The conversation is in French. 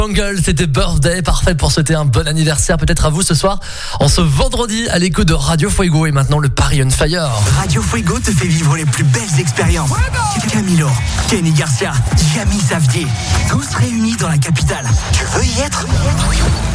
Jungle, c'était Birthday, parfait pour souhaiter un bon anniversaire peut-être à vous ce soir, en ce vendredi à l'écoute de Radio Fuego. Et maintenant le Paris on Fire. Radio Fuego te fait vivre les plus belles expériences. Camilo, Kenny Garcia, Jamie Xavier, tous réunis dans la capitale. Tu veux y être ?